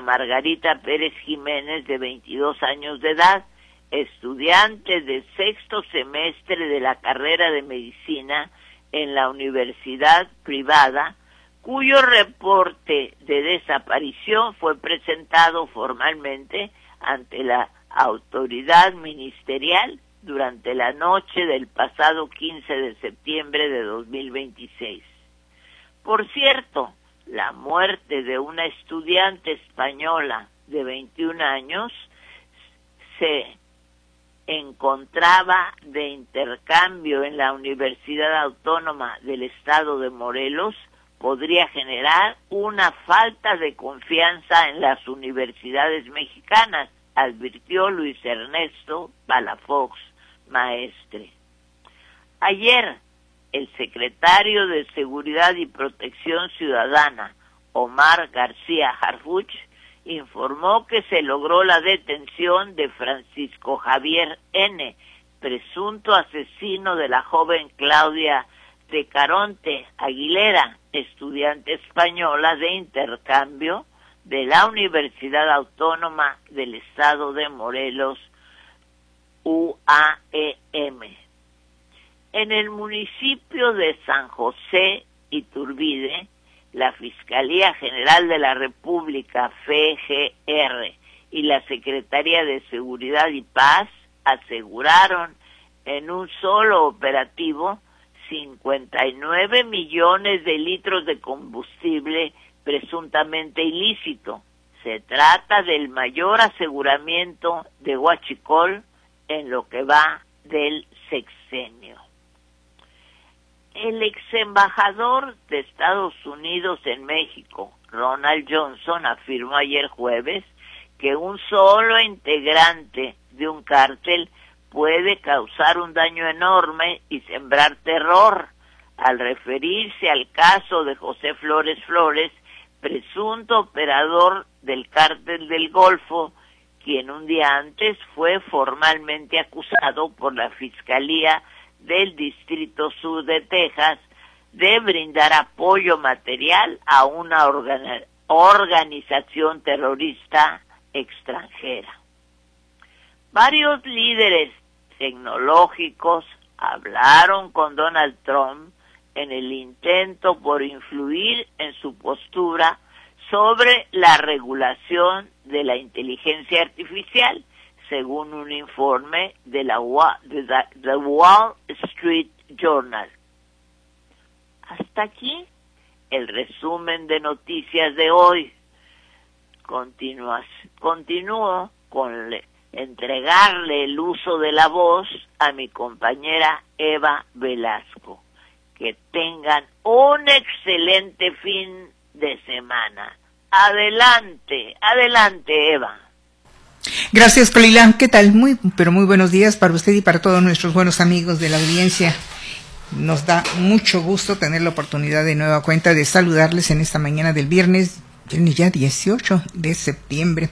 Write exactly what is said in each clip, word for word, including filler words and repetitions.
Margarita Pérez Jiménez, de veintidós años de edad, estudiante de sexto semestre de la carrera de medicina en la universidad privada, cuyo reporte de desaparición fue presentado formalmente ante la autoridad ministerial durante la noche del pasado quince de septiembre de dos mil veintiséis. Por cierto, la muerte de una estudiante española de veintiún años se encontraba de intercambio en la Universidad Autónoma del Estado de Morelos podría generar una falta de confianza en las universidades mexicanas, advirtió Luis Ernesto Palafox, maestre. Ayer, el secretario de Seguridad y Protección Ciudadana, Omar García Harfuch, informó que se logró la detención de Francisco Javier N., presunto asesino de la joven Claudia de Caronte Aguilera, estudiante española de intercambio de la Universidad Autónoma del Estado de Morelos, U A E M. En el municipio de San José Iturbide, la Fiscalía General de la República, F G R, y la Secretaría de Seguridad y Paz aseguraron en un solo operativo cincuenta y nueve millones de litros de combustible presuntamente ilícito. Se trata del mayor aseguramiento de huachicol en lo que va del sexenio. El ex embajador de Estados Unidos en México, Ronald Johnson, afirmó ayer jueves que un solo integrante de un cártel puede causar un daño enorme y sembrar terror, al referirse al caso de José Flores Flores, presunto operador del cártel del Golfo, quien un día antes fue formalmente acusado por la Fiscalía del Distrito Sur de Texas de brindar apoyo material a una organ- organización terrorista extranjera. Varios líderes tecnológicos hablaron con Donald Trump en el intento por influir en su postura sobre la regulación de la inteligencia artificial, según un informe de la de The Wall Street Journal. Hasta aquí el resumen de noticias de hoy. Continúas, continúo con le, entregarle el uso de la voz a mi compañera Eva Velasco. Que tengan un excelente fin de semana. Adelante, adelante, Eva. Gracias, Colila. ¿Qué tal? Muy, pero muy buenos días para usted y para todos nuestros buenos amigos de la audiencia. Nos da mucho gusto tener la oportunidad de nueva cuenta de saludarles en esta mañana del viernes, ya dieciocho de septiembre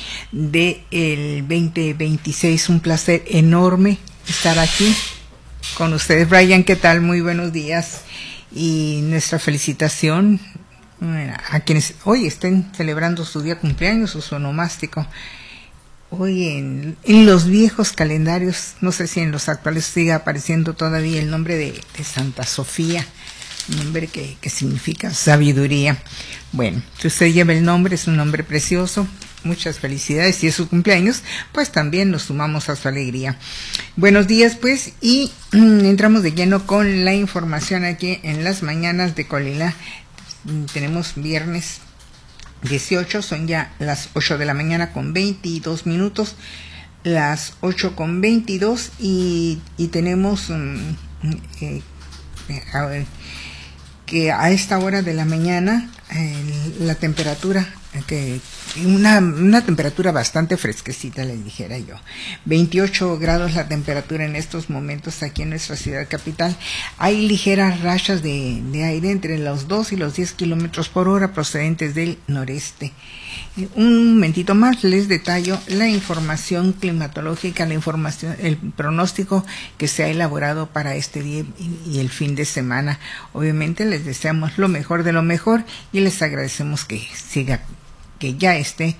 del veinte veintiséis. Un placer enorme estar aquí con ustedes. Brian, ¿qué tal? Muy buenos días. Y nuestra felicitación a quienes hoy estén celebrando su día cumpleaños o su onomástico. Hoy en, en los viejos calendarios, no sé si en los actuales siga apareciendo todavía el nombre de, de Santa Sofía, un nombre que, que significa sabiduría. Bueno, si usted lleva el nombre, es un nombre precioso. Muchas felicidades. Si es su cumpleaños, pues también nos sumamos a su alegría. Buenos días, pues, y mm, entramos de lleno con la información aquí en las mañanas de Colila. Mm, tenemos viernes dieciocho, son ya las ocho de la mañana con veintidós minutos, las ocho con veintidós, y, y tenemos um, eh, a ver, que a esta hora de la mañana eh, la temperatura, que una, una temperatura bastante fresquecita, les dijera yo. veintiocho grados la temperatura en estos momentos aquí en nuestra ciudad capital. Hay ligeras rachas de, de aire entre los dos y los diez kilómetros por hora procedentes del noreste. Un momentito más les detallo la información climatológica, la información, el pronóstico que se ha elaborado para este día y, y el fin de semana. Obviamente les deseamos lo mejor de lo mejor y les agradecemos que siga que ya esté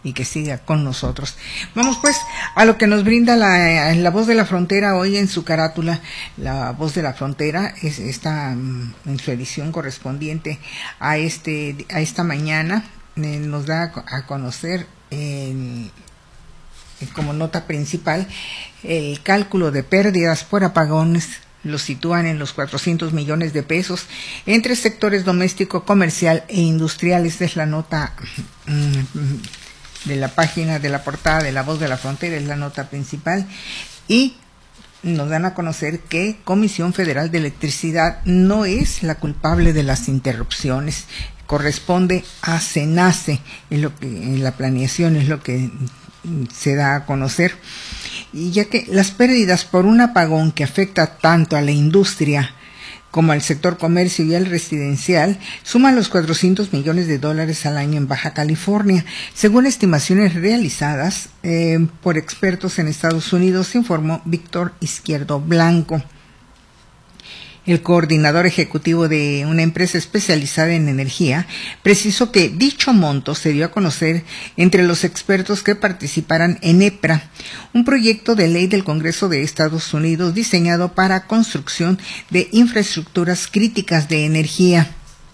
y que siga con nosotros. Vamos pues a lo que nos brinda la, la Voz de la Frontera hoy en su carátula. La Voz de la Frontera es, está en su edición correspondiente a este a esta mañana. Eh, nos da a conocer el, como nota principal el cálculo de pérdidas por apagones. Lo sitúan en los cuatrocientos millones de pesos entre sectores doméstico, comercial e industriales. Es la nota mmm, de la página de la portada de La Voz de la Frontera, es la nota principal. Y nos dan a conocer que Comisión Federal de Electricidad no es la culpable de las interrupciones. Corresponde a CENACE, es lo que en la planeación es lo que se da a conocer. Y ya que las pérdidas por un apagón que afecta tanto a la industria como al sector comercio y al residencial suman los cuatrocientos millones de dólares al año en Baja California, según estimaciones realizadas eh, por expertos en Estados Unidos, informó Víctor Izquierdo Blanco. El coordinador ejecutivo de una empresa especializada en energía precisó que dicho monto se dio a conocer entre los expertos que participarán en EPRA, un proyecto de ley del Congreso de Estados Unidos diseñado para construcción de infraestructuras críticas de energía.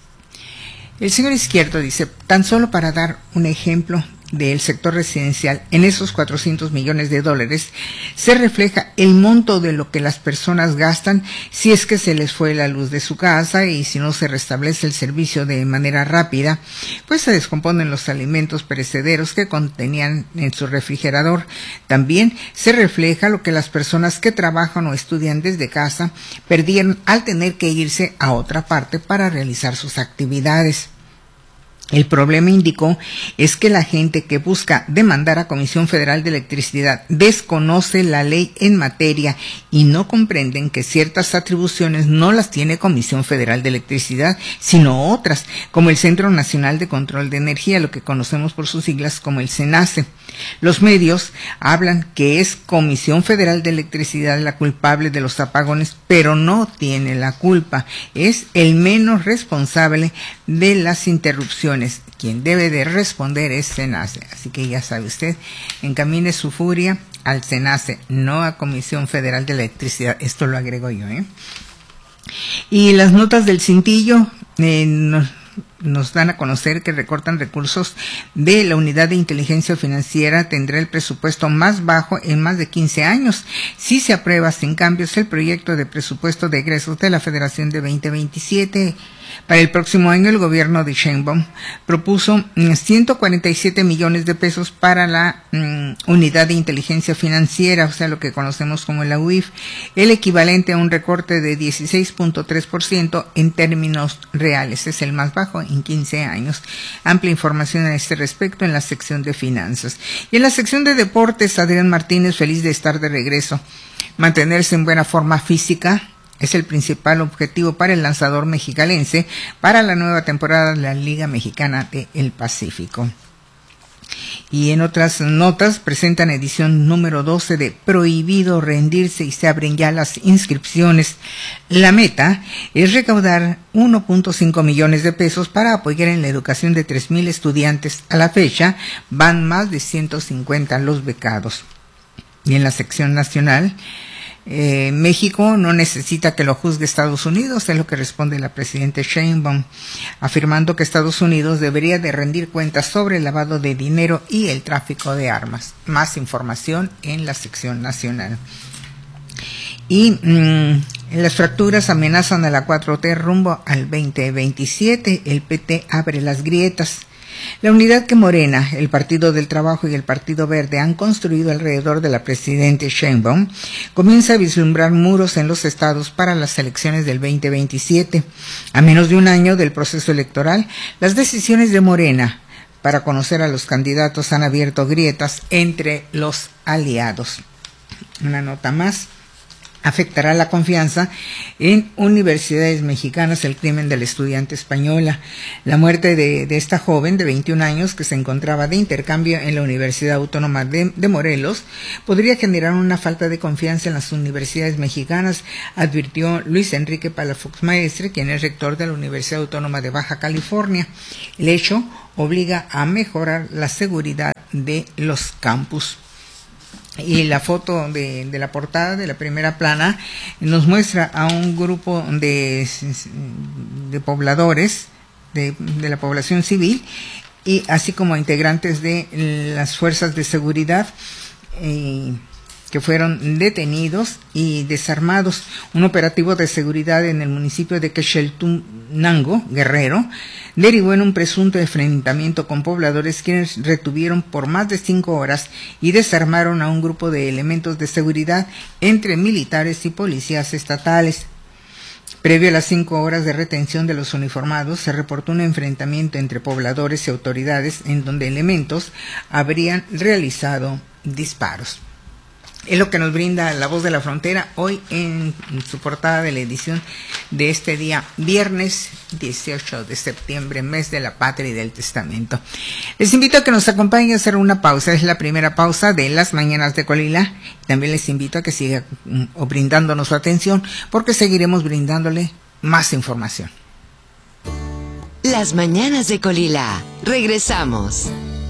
El señor Izquierdo dice, tan solo para dar un ejemplo del sector residencial, en esos cuatrocientos millones de dólares se refleja el monto de lo que las personas gastan si es que se les fue la luz de su casa y si no se restablece el servicio de manera rápida, pues se descomponen los alimentos perecederos que contenían en su refrigerador. También se refleja lo que las personas que trabajan o estudian desde casa perdieron al tener que irse a otra parte para realizar sus actividades. El problema, indicó, es que la gente que busca demandar a Comisión Federal de Electricidad desconoce la ley en materia y no comprenden que ciertas atribuciones no las tiene Comisión Federal de Electricidad, sino otras, como el Centro Nacional de Control de Energía, lo que conocemos por sus siglas como el CENACE. Los medios hablan que es Comisión Federal de Electricidad la culpable de los apagones, pero no tiene la culpa, es el menos responsable de las interrupciones. Quien debe de responder es CENACE, así que ya sabe usted, encamine su furia al CENACE, no a Comisión Federal de Electricidad. Esto lo agrego yo, ¿eh? Y las notas del cintillo eh, nos, nos dan a conocer que recortan recursos de la Unidad de Inteligencia Financiera, tendrá el presupuesto más bajo en más de quince años. Si se aprueba sin cambios el proyecto de presupuesto de egresos de la Federación de veinte veintisiete, para el próximo año el gobierno de Sheinbaum propuso ciento cuarenta y siete millones de pesos para la um, Unidad de Inteligencia Financiera, o sea, lo que conocemos como la U I F, el equivalente a un recorte de dieciséis punto tres por ciento en términos reales, es el más bajo en quince años. Amplia información a este respecto en la sección de finanzas. Y en la sección de deportes, Adrián Martínez, feliz de estar de regreso. Mantenerse en buena forma física es el principal objetivo para el lanzador mexicalense para la nueva temporada de la Liga Mexicana del Pacífico. Y en otras notas, presentan edición número doce de Prohibido Rendirse y se abren ya las inscripciones. La meta es recaudar uno punto cinco millones de pesos para apoyar en la educación de tres mil estudiantes. A la fecha van más de ciento cincuenta los becados. Y en la sección nacional, Eh, México no necesita que lo juzgue Estados Unidos, es lo que responde la presidenta Sheinbaum, afirmando que Estados Unidos debería de rendir cuentas sobre el lavado de dinero y el tráfico de armas. Más información en la sección nacional. Y mmm, las fracturas amenazan a la cuatro T rumbo al veinte veintisiete, el P T abre las grietas. La unidad que Morena, el Partido del Trabajo y el Partido Verde han construido alrededor de la presidenta Sheinbaum comienza a vislumbrar muros en los estados para las elecciones del veinte veintisiete. A menos de un año del proceso electoral, las decisiones de Morena para conocer a los candidatos han abierto grietas entre los aliados. Una nota más. Afectará la confianza en universidades mexicanas el crimen de la estudiante española. La muerte de, de esta joven de veintiún años que se encontraba de intercambio en la Universidad Autónoma de, de Morelos podría generar una falta de confianza en las universidades mexicanas, advirtió Luis Enrique Palafox Maestre, quien es rector de la Universidad Autónoma de Baja California. El hecho obliga a mejorar la seguridad de los campus. Y la foto de, de la portada de la primera plana nos muestra a un grupo de, de pobladores de, de la población civil, y así como integrantes de las fuerzas de seguridad eh, que fueron detenidos y desarmados. Un operativo de seguridad en el municipio de Quecheltenango, Guerrero, derivó en un presunto enfrentamiento con pobladores, quienes retuvieron por más de cinco horas y desarmaron a un grupo de elementos de seguridad entre militares y policías estatales. Previo a las cinco horas de retención de los uniformados, se reportó un enfrentamiento entre pobladores y autoridades en donde elementos habrían realizado disparos. Es lo que nos brinda La Voz de la Frontera hoy en su portada de la edición de este día, viernes dieciocho de septiembre, mes de la Patria y del Testamento. Les invito a que nos acompañen a hacer una pausa. Es la primera pausa de las mañanas de Colila. También les invito a que sigan o brindándonos su atención, porque seguiremos brindándole más información. Las mañanas de Colila. Regresamos.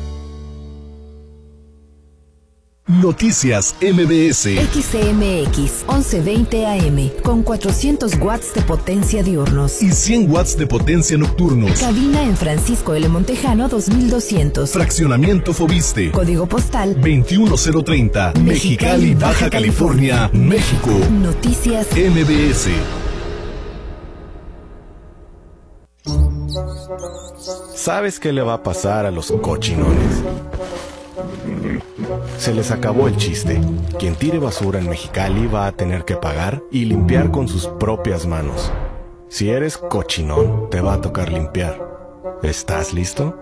Noticias M B S. X C M X once veinte A M con cuatrocientos watts de potencia diurnos y cien watts de potencia nocturnos. Cabina en Francisco L. Montejano dos mil doscientos. Fraccionamiento Fobiste. Código postal veintiuno cero treinta. Mexicali, Baja California, México. Noticias M B S. ¿Sabes qué le va a pasar a los cochinones? Se les acabó el chiste. Quien tire basura en Mexicali va a tener que pagar y limpiar con sus propias manos. Si eres cochinón, te va a tocar limpiar. ¿Estás listo?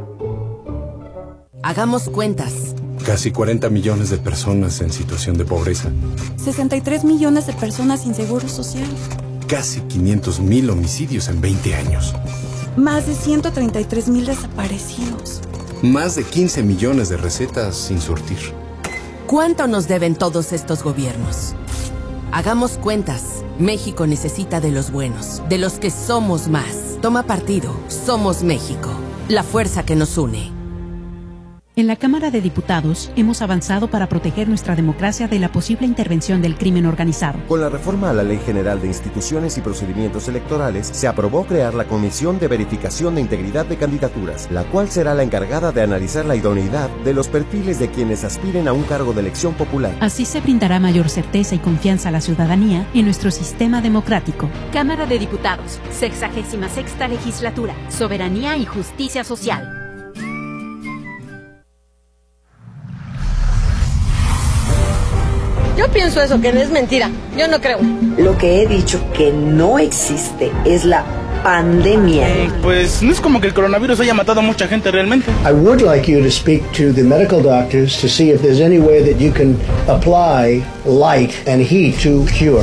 Hagamos cuentas. Casi cuarenta millones de personas en situación de pobreza. sesenta y tres millones de personas sin seguro social. Casi quinientos mil homicidios en veinte años. Más de ciento treinta y tres mil desaparecidos. Más de quince millones de recetas sin surtir. ¿Cuánto nos deben todos estos gobiernos? Hagamos cuentas. México necesita de los buenos, de los que somos más. Toma partido. Somos México. La fuerza que nos une. En la Cámara de Diputados hemos avanzado para proteger nuestra democracia de la posible intervención del crimen organizado. Con la reforma a la Ley General de Instituciones y Procedimientos Electorales, se aprobó crear la Comisión de Verificación de Integridad de Candidaturas, la cual será la encargada de analizar la idoneidad de los perfiles de quienes aspiren a un cargo de elección popular. Así se brindará mayor certeza y confianza a la ciudadanía en nuestro sistema democrático. Cámara de Diputados, sexagésima sexta legislatura, soberanía y justicia social. Yo pienso eso, que es mentira. Yo no creo. Lo que he dicho que no existe es la pandemia. Eh, pues no es como que el coronavirus haya matado a mucha gente realmente. I would like you to speak to the medical doctors to see if there's any way that you can apply light and heat to cure.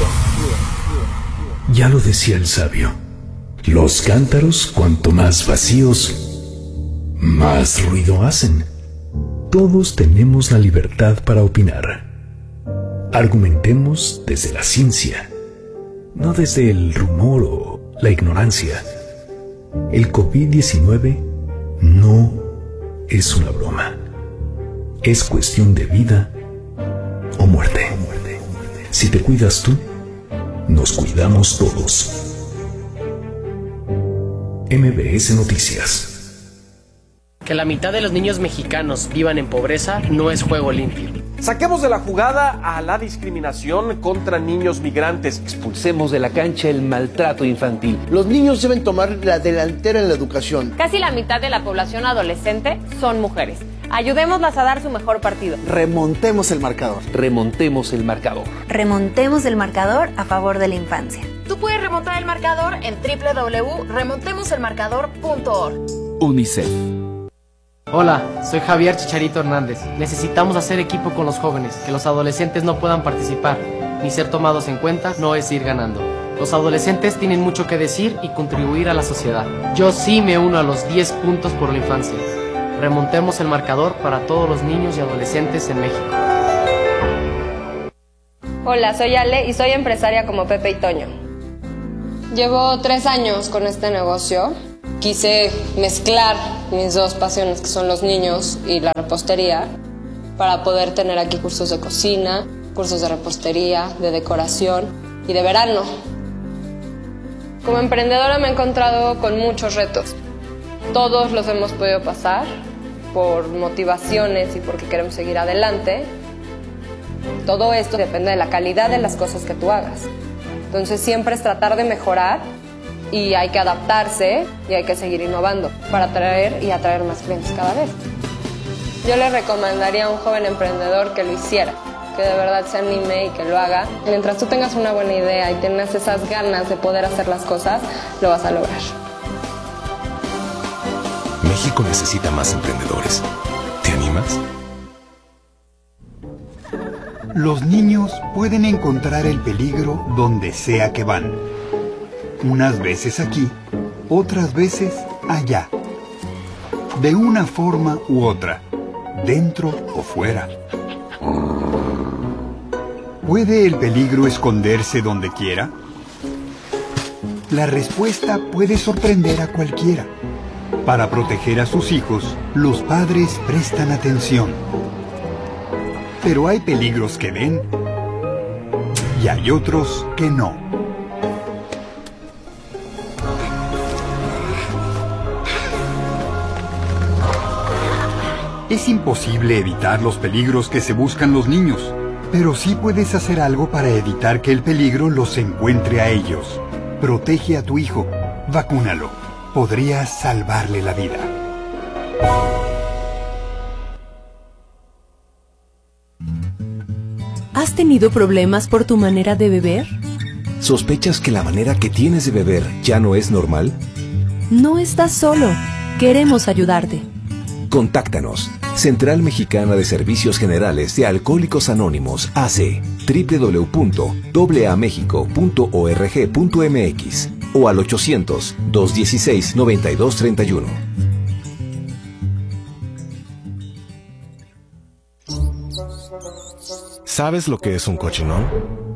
Ya lo decía el sabio. Los cántaros, cuanto más vacíos, más ruido hacen. Todos tenemos la libertad para opinar. Argumentemos desde la ciencia, no desde el rumor o la ignorancia. El COVID diecinueve no es una broma. Es cuestión de vida o muerte. Si te cuidas tú, nos cuidamos todos. M B S Noticias. Que la mitad de los niños mexicanos vivan en pobreza no es juego limpio. Saquemos de la jugada a la discriminación contra niños migrantes. Expulsemos de la cancha el maltrato infantil. Los niños deben tomar la delantera en la educación. Casi la mitad de la población adolescente son mujeres. Ayudémoslas a dar su mejor partido. Remontemos el marcador. Remontemos el marcador. Remontemos el marcador a favor de la infancia. Tú puedes remontar el marcador en doble u doble u doble u punto remontemos el marcador punto org. UNICEF. Hola, soy Javier Chicharito Hernández. Necesitamos hacer equipo con los jóvenes, que los adolescentes no puedan participar, ni ser tomados en cuenta no es ir ganando. Los adolescentes tienen mucho que decir y contribuir a la sociedad. Yo sí me uno a los diez puntos por la infancia. Remontemos el marcador para todos los niños y adolescentes en México. Hola, soy Ale y soy empresaria como Pepe y Toño. Llevo tres años con este negocio quise mezclar mis dos pasiones, que son los niños y la repostería, para poder tener aquí cursos de cocina, cursos de repostería, de decoración y de verano. Como emprendedora me he encontrado con muchos retos. Todos los hemos podido pasar por motivaciones y porque queremos seguir adelante. Todo esto depende de la calidad de las cosas que tú hagas. Entonces siempre es tratar de mejorar y hay que adaptarse y hay que seguir innovando para atraer y atraer más clientes cada vez. Yo le recomendaría a un joven emprendedor que lo hiciera, que de verdad se anime y que lo haga. Mientras tú tengas una buena idea y tengas esas ganas de poder hacer las cosas, lo vas a lograr. México necesita más emprendedores. ¿Te animas? Los niños pueden encontrar el peligro donde sea que van. Unas veces aquí, otras veces allá. De una forma u otra, dentro o fuera. ¿Puede el peligro esconderse donde quiera? La respuesta puede sorprender a cualquiera. Para proteger a sus hijos, los padres prestan atención. Pero hay peligros que ven y hay otros que no. Es imposible evitar los peligros que se buscan los niños, pero sí puedes hacer algo para evitar que el peligro los encuentre a ellos. Protege a tu hijo, vacúnalo. Podrías salvarle la vida. ¿Has tenido problemas por tu manera de beber? ¿Sospechas que la manera que tienes de beber ya no es normal? No estás solo. Queremos ayudarte. Contáctanos. Central Mexicana de Servicios Generales de Alcohólicos Anónimos, A C, doble u doble u doble u punto a mexico punto org punto m x o al ochocientos, dos dieciséis, noventa y dos treinta y uno. ¿Sabes lo que es un cochinón?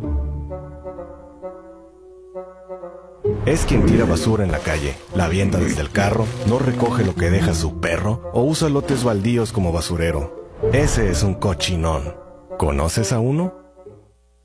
Es quien tira basura en la calle, la avienta desde el carro, no recoge lo que deja su perro o usa lotes baldíos como basurero. Ese es un cochinón. ¿Conoces a uno?